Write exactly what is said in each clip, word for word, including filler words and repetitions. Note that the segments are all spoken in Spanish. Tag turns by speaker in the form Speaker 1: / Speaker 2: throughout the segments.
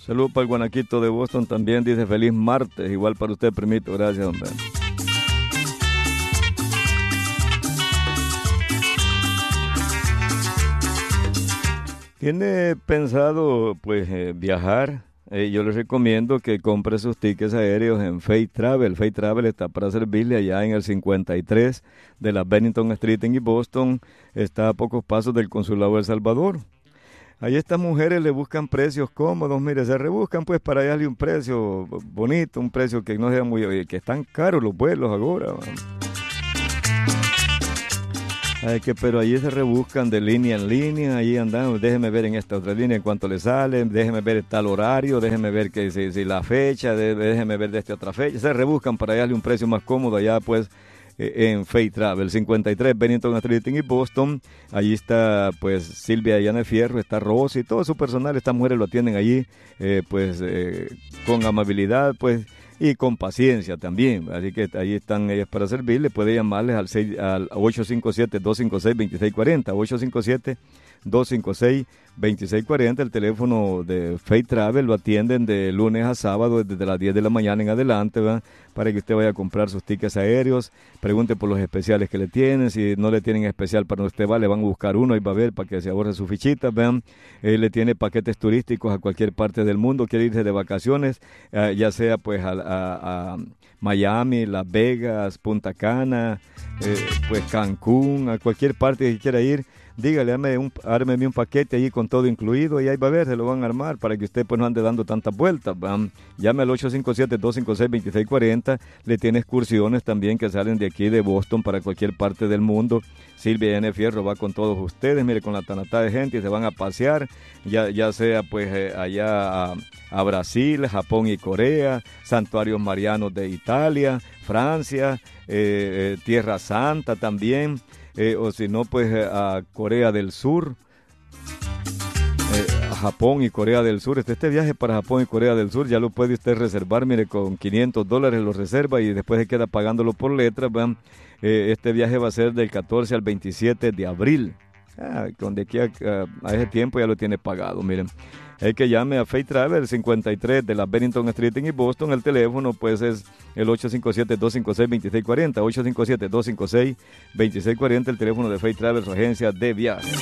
Speaker 1: Saludos para el Guanaquito de Boston también, dice feliz martes, igual para usted, primito, gracias, hombre. ¿Tiene pensado pues eh, viajar? Eh, yo les recomiendo que compre sus tickets aéreos en Fate Travel. Fate Travel está para servirle allá en el cincuenta y tres de la Bennington Street en Boston. Está a pocos pasos del Consulado de El Salvador. Ahí estas mujeres le buscan precios cómodos, mire, se rebuscan pues para darle un precio bonito, un precio que no sea muy, oye, que están caros los vuelos ahora. Ay, que, pero allí se rebuscan de línea en línea, ahí andan, déjeme ver en esta otra línea en cuánto le sale, déjeme ver tal horario, déjeme ver que si, si la fecha, de, déjeme ver de esta otra fecha, se rebuscan para darle un precio más cómodo allá pues en Fate Travel, cincuenta y tres Bennington Street en Boston. Allí está pues Silvia Ayane Fierro, está Rosy, todo su personal, estas mujeres lo atienden allí eh, pues eh, con amabilidad pues y con paciencia también, así que ahí están ellas para servirle. Puede llamarles al, seis, al ocho cinco siete, dos cinco seis, dos seis cuatro cero, ocho cinco siete, dos cinco seis, dos seis cuatro cero, el teléfono de Fate Travel, lo atienden de lunes a sábado desde las diez de la mañana en adelante, ¿verdad? Para que usted vaya a comprar sus tickets aéreos, pregunte por los especiales que le tienen, si no le tienen especial para donde usted va, le van a buscar uno y va a ver para que se ahorre su fichita, vean, eh, le tiene paquetes turísticos a cualquier parte del mundo, quiere irse de vacaciones, eh, ya sea pues a, a, a Miami, Las Vegas, Punta Cana, eh, pues Cancún, a cualquier parte que quiera ir, dígale, ármeme un, ármeme un paquete ahí con todo incluido y ahí va a ver, se lo van a armar para que usted pues no ande dando tantas vueltas. Um, llame al ocho cinco siete, dos cinco seis, dos seis cuatro cero, le tiene excursiones también que salen de aquí de Boston para cualquier parte del mundo. Silvia N. Fierro va con todos ustedes, mire, con la tanata de gente y se van a pasear, ya, ya sea pues eh, allá a, a Brasil, Japón y Corea, santuarios marianos de Italia, Francia, eh, eh, Tierra Santa también. Eh, o si no, pues eh, a Corea del Sur, eh, a Japón y Corea del Sur. Este, este viaje para Japón y Corea del Sur ya lo puede usted reservar, mire, con quinientos dólares lo reserva y después se queda pagándolo por letras, ¿verdad? Eh, este viaje va a ser del catorce al veintisiete de abril. Ah, donde aquí a, a, a ese tiempo ya lo tiene pagado, miren. El que llame a Fate Travel, cincuenta y tres de la Bennington Street en Boston, el teléfono pues es el ocho cinco siete, dos cinco seis, dos seis cuatro cero, ocho cinco siete, dos cinco seis, dos seis cuatro cero, el teléfono de Fate Travel, su agencia de viaje.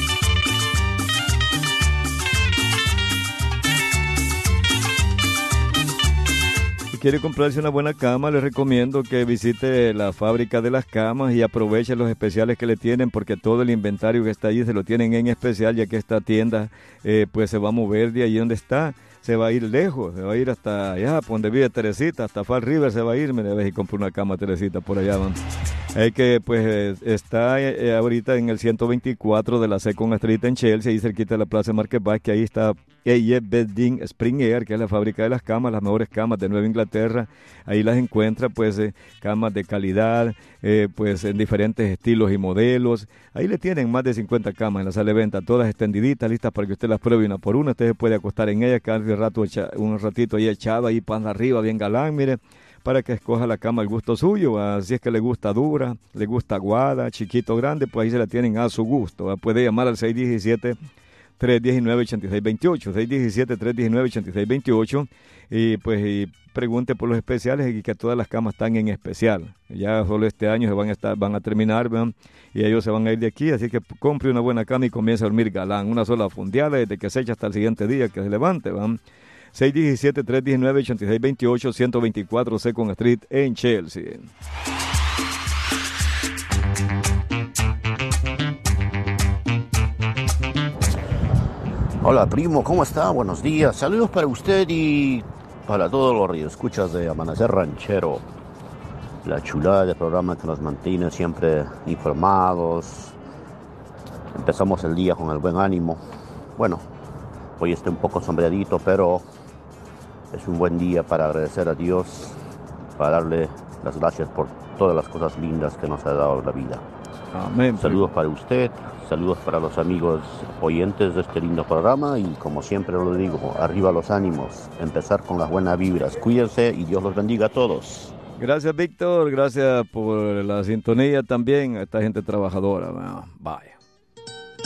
Speaker 1: Si quiere comprarse una buena cama, le recomiendo que visite la fábrica de las camas y aproveche los especiales que le tienen, porque todo el inventario que está allí se lo tienen en especial, ya que esta tienda eh, pues se va a mover de allí donde está, se va a ir lejos, se va a ir hasta allá, por donde vive Teresita, hasta Fall River se va a ir, me debe y compra una cama Teresita por allá, man. Es que pues eh, está eh, ahorita en el ciento veinticuatro de la Second Street en Chelsea, ahí cerquita de la Plaza Market Basque, que ahí está A F Bedding Spring Air, que es la fábrica de las camas, las mejores camas de Nueva Inglaterra. Ahí las encuentra pues eh, camas de calidad, eh, pues en diferentes estilos y modelos. Ahí le tienen más de cincuenta camas en la sala de venta, todas extendiditas, listas para que usted las pruebe una por una. Usted se puede acostar en ellas, quedarse un, rato echa, un ratito ahí echado, ahí panza arriba, bien galán, mire, para que escoja la cama al gusto suyo. Así es que le gusta dura, le gusta aguada, chiquito, grande, pues ahí se la tienen a su gusto. ¿Va? Puede llamar al seis uno siete, tres uno nueve, ocho seis dos ocho, seis uno siete, tres uno nueve, ocho seis dos ocho, y pues y pregunte por los especiales y que todas las camas están en especial. Ya solo este año se van a estar, van a terminar, ¿verdad? Y ellos se van a ir de aquí, así que compre una buena cama y comience a dormir galán, una sola fundeada desde que se echa hasta el siguiente día que se levante, ¿verdad? seis uno siete, tres uno nueve, ocho seis dos ocho, ciento veinticuatro Second Street en Chelsea.
Speaker 2: Hola primo, ¿cómo está? Buenos días. Saludos para usted y para todos los radioescuchas de Amanecer Ranchero. La chulada de programa que nos mantiene siempre informados. Empezamos el día con el buen ánimo. Bueno, hoy estoy un poco sombreadito, pero es un buen día para agradecer a Dios, para darle las gracias por todas las cosas lindas que nos ha dado la vida.
Speaker 1: Amén.
Speaker 2: Saludos para usted, saludos para los amigos oyentes de este lindo programa y como siempre lo digo, arriba los ánimos, empezar con las buenas vibras. Cuídense y Dios los bendiga a todos.
Speaker 1: Gracias, Víctor, gracias por la sintonía también a esta gente trabajadora. Vaya.